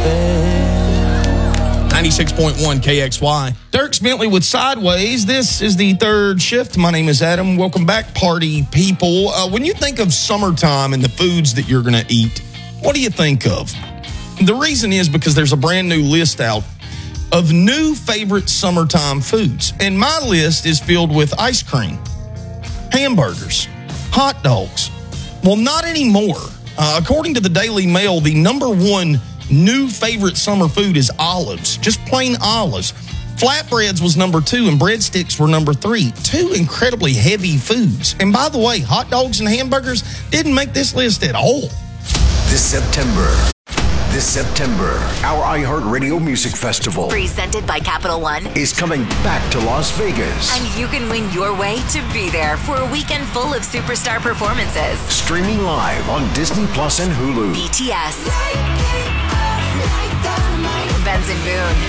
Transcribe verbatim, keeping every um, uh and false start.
ninety-six point one K X Y. Dierks Bentley with Sideways. This is the third shift. My name is Adam. Welcome back, party people. Uh, when you think of summertime and the foods that you're going to eat, what do you think of? The reason is because there's a brand new list out of new favorite summertime foods. And my list is filled with ice cream, hamburgers, hot dogs. Well, not anymore. Uh, according to the Daily Mail, the number one new favorite summer food is olives, just plain olives. Flatbreads was number two and breadsticks were number three. Two incredibly heavy foods. And by the way, hot dogs and hamburgers didn't make this list at all. This September, this September, our iHeartRadio Music Festival, presented by Capital One, is coming back to Las Vegas. And you can win your way to be there for a weekend full of superstar performances. Streaming live on Disney Plus and Hulu. B T S, Benson Boone,